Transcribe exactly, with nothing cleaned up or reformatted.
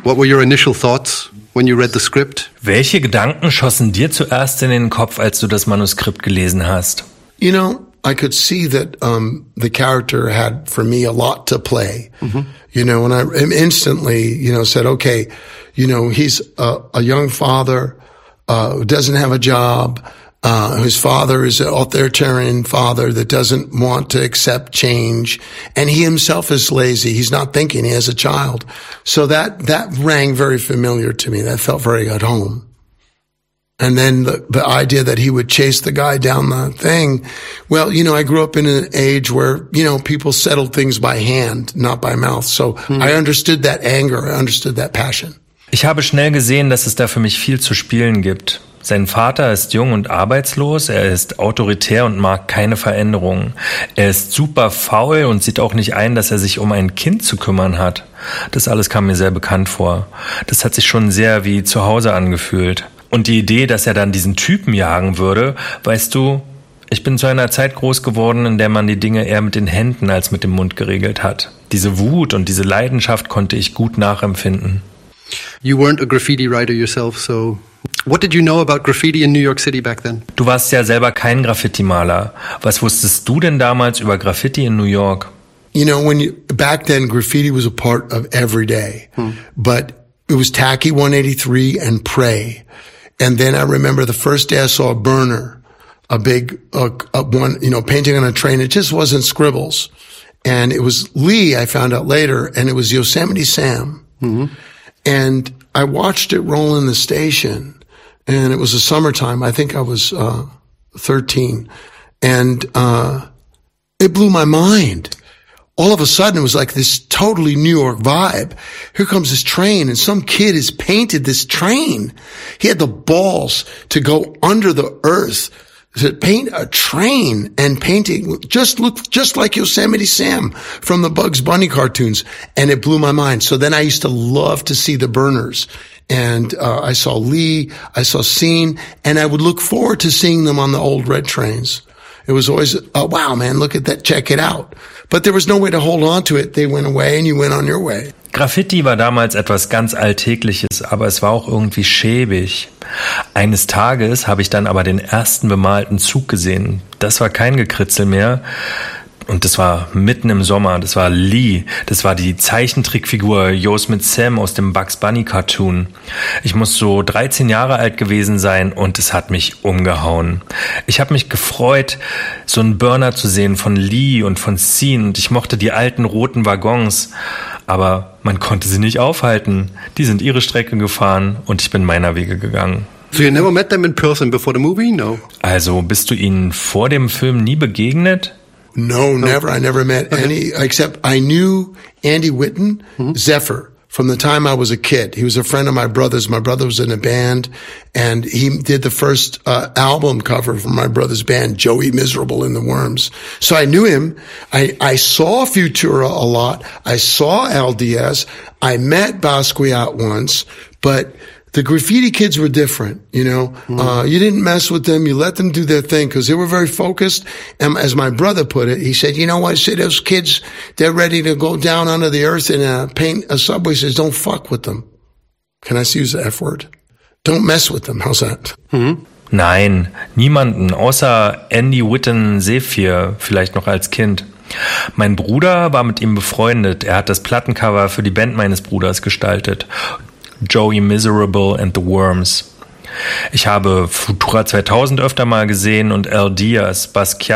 What were your initial thoughts when you read the script? Welche Gedanken schossen dir zuerst in den Kopf, als du das Manuskript gelesen hast? You know, I could see that um the character had, for me, a lot to play. Mm-hmm. You know, and I instantly, you know, said, okay, you know, he's a, a young father uh who doesn't have a job. Uh, his father is an authoritarian father that doesn't want to accept change. And he himself is lazy. He's not thinking. He has a child. So that, that rang very familiar to me. That felt very at home. And then the, the idea that he would chase the guy down the thing. Well, you know, I grew up in an age where, you know, people settled things by hand, not by mouth. So mm-hmm. I understood that anger. I understood that passion. Ich habe schnell gesehen, dass es da für mich viel zu spielen gibt. Sein Vater ist jung und arbeitslos, er ist autoritär und mag keine Veränderungen. Er ist super faul und sieht auch nicht ein, dass er sich um ein Kind zu kümmern hat. Das alles kam mir sehr bekannt vor. Das hat sich schon sehr wie zu Hause angefühlt. Und die Idee, dass er dann diesen Typen jagen würde, weißt du, ich bin zu einer Zeit groß geworden, in der man die Dinge eher mit den Händen als mit dem Mund geregelt hat. Diese Wut und diese Leidenschaft konnte ich gut nachempfinden. You weren't a graffiti writer yourself, so what did you know about graffiti in New York City back then? Du warst ja selber kein Graffiti-Maler. Was wusstest du denn damals über Graffiti in New York? You know, when you, back then graffiti was a part of every day, hmm. but it was Tacky one eighty-three and Prey. And then I remember the first day I saw a burner, a big, uh, a one, you know, painting on a train. It just wasn't scribbles. And it was Lee, I found out later, and it was Yosemite Sam. Mm-hmm. And I watched it roll in the station, and it was the summertime. I think I was, uh, thirteen. And, uh, it blew my mind. All of a sudden, it was like this totally New York vibe. Here comes this train, and some kid has painted this train. He had the balls to go under the earth to paint a train, and painting just looked just like Yosemite Sam from the Bugs Bunny cartoons. And it blew my mind. So then I used to love to see the burners. And uh, I saw Lee, I saw Scene, and I would look forward to seeing them on the old red trains. It was always, oh, wow, man, look at that, check it out. But there was no way to hold on to it. They went away and you went on your way. Graffiti war damals etwas ganz Alltägliches, aber es war auch irgendwie schäbig. Eines Tages habe ich dann aber den ersten bemalten Zug gesehen. Das war kein Gekritzel mehr. Und das war mitten im Sommer, das war Lee, das war die Zeichentrickfigur Yosemite Sam aus dem Bugs Bunny Cartoon. Ich muss so dreizehn Jahre alt gewesen sein und es hat mich umgehauen. Ich habe mich gefreut, so einen Burner zu sehen von Lee und von Scene, und ich mochte die alten roten Waggons, aber man konnte sie nicht aufhalten. Die sind ihre Strecke gefahren und ich bin meiner Wege gegangen. So you never met them in person before the movie? No. Also bist du ihnen vor dem Film nie begegnet? No, never. I never met okay. any, except I knew Andy Whitten, mm-hmm. Zephyr, from the time I was a kid. He was a friend of my brother's. My brother was in a band, and he did the first uh, album cover for my brother's band, Joey Miserable and the Worms. So I knew him. I, I saw Futura a lot. I saw L D S. I met Basquiat once, but the graffiti kids were different, you know. Mm-hmm. Uh, you didn't mess with them. You let them do their thing because they were very focused. And as my brother put it, he said, you know what? He said, those kids, they're ready to go down under the earth and uh, paint a subway. He says, don't fuck with them. Can I use the F word? Don't mess with them. How's that? Mm-hmm. Nein, niemanden, außer Andy Whitten Zephyr, vielleicht noch als Kind. Mein Bruder war mit ihm befreundet. Er hat das Plattencover für die Band meines Bruders gestaltet. Joey Miserable and the Worms. Ich habe Futura zweitausend öfter mal gesehen und El Diaz, Basquiat